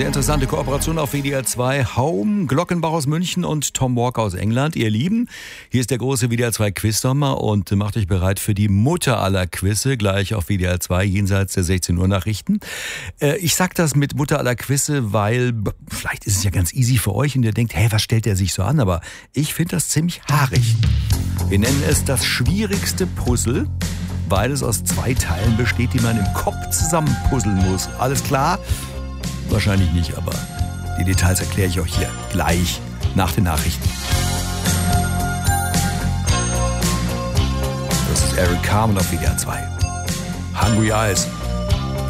Sehr interessante Kooperation auf WDR 2. Home, Glockenbach aus München und Tom Walker aus England. Ihr Lieben, hier ist der große WDR 2 Quiz-Sommer und macht euch bereit für die Mutter aller Quizze, gleich auf WDR 2, jenseits der 16 Uhr Nachrichten. Ich sag das mit Mutter aller Quizze, weil vielleicht ist es ja ganz easy für euch und ihr denkt, hey, was stellt der sich so an? Aber ich finde das ziemlich haarig. Wir nennen es das schwierigste Puzzle, weil es aus 2 Teilen besteht, die man im Kopf zusammen puzzeln muss. Alles klar? Wahrscheinlich nicht, aber die Details erkläre ich euch hier gleich nach den Nachrichten. Das ist Eric Carmen auf WDR 2. Hungry Eyes.